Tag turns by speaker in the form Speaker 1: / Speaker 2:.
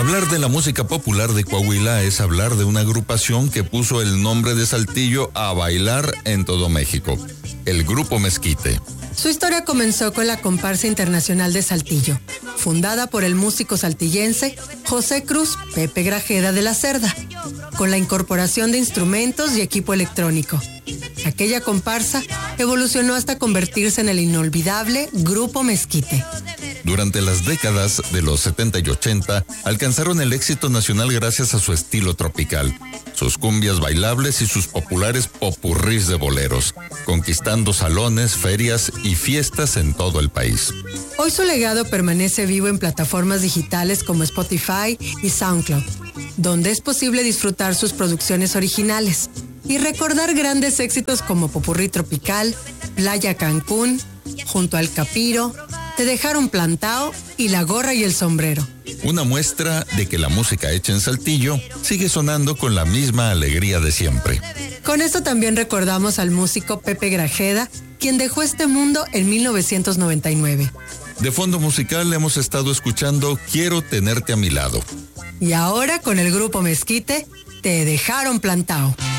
Speaker 1: Hablar de la música popular de Coahuila es hablar de una agrupación que puso el nombre de Saltillo a bailar en todo México, el Grupo Mezquite.
Speaker 2: Su historia comenzó con la Comparsa Internacional de Saltillo, fundada por el músico saltillense José Cruz Pepe Grajeda de la Cerda, con la incorporación de instrumentos y equipo electrónico. Aquella comparsa evolucionó hasta convertirse en el inolvidable Grupo Mezquite.
Speaker 1: Durante las décadas de los 70 y 80, alcanzaron el éxito nacional gracias a su estilo tropical, sus cumbias bailables y sus populares popurrís de boleros, conquistando salones, ferias y fiestas en todo el país.
Speaker 2: Hoy su legado permanece vivo en plataformas digitales como Spotify y SoundCloud, donde es posible disfrutar sus producciones originales y recordar grandes éxitos como Popurrí Tropical, Playa Cancún, Junto al Capiro, Te Dejaron Plantao y La Gorra y el Sombrero.
Speaker 1: Una muestra de que la música hecha en Saltillo sigue sonando con la misma alegría de siempre.
Speaker 2: Con esto también recordamos al músico Pepe Grajeda, quien dejó este mundo en 1999.
Speaker 1: De fondo musical hemos estado escuchando Quiero Tenerte a Mi Lado.
Speaker 2: Y ahora con el Grupo Mezquite, Te Dejaron Plantao.